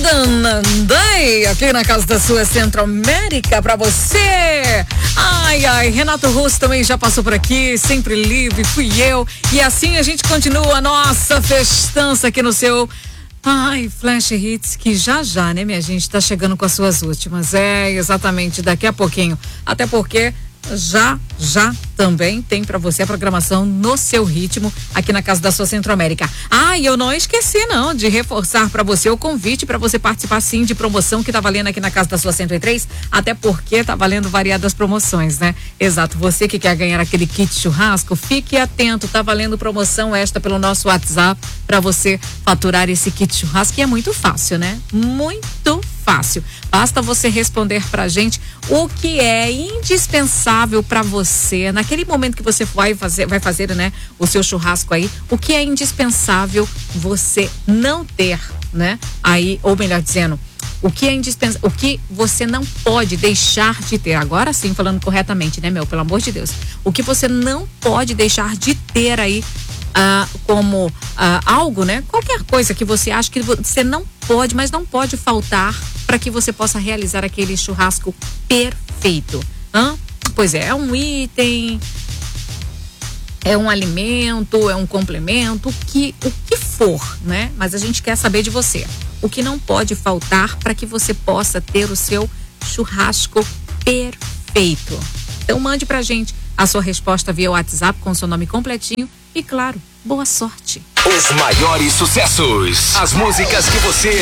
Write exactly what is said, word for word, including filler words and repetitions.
Danandai, aqui na casa da sua Centro-América pra você. Ai, ai, Renato Russo também já passou por aqui, sempre livre, fui eu. E assim a gente continua a nossa festança aqui no seu... Ai, Flash Hits, que já já, né, minha gente, tá chegando com as suas últimas. É, exatamente, daqui a pouquinho. Até porque já, já também tem pra você a programação no seu ritmo aqui na casa da sua Centro-América. Ah, e eu não esqueci não de reforçar pra você o convite pra você participar sim de promoção que tá valendo aqui na casa da sua cento e três, até porque tá valendo variadas promoções, né? Exato, você que quer ganhar aquele kit churrasco, fique atento, tá valendo promoção esta pelo nosso WhatsApp pra você faturar esse kit churrasco, e é muito fácil, né? Muito fácil. Basta você responder pra gente o que é indispensável pra você naquele momento que você vai fazer, vai fazer, né, o seu churrasco aí, o que é indispensável você não ter, né? Aí, ou melhor dizendo, o que é indispensável, o que você não pode deixar de ter. Agora sim, falando corretamente, né, meu? Pelo amor de Deus. O que você não pode deixar de ter aí ah, como ah, algo, né? Qualquer coisa que você acha que você não pode, mas não pode faltar para que você possa realizar aquele churrasco perfeito. Hã? Pois é, é um item, é um alimento, é um complemento, o que, o que for, né? Mas a gente quer saber de você. O que não pode faltar para que você possa ter o seu churrasco perfeito. Então mande pra gente a sua resposta via WhatsApp com seu nome completinho e, claro, boa sorte. Os maiores sucessos, as músicas que você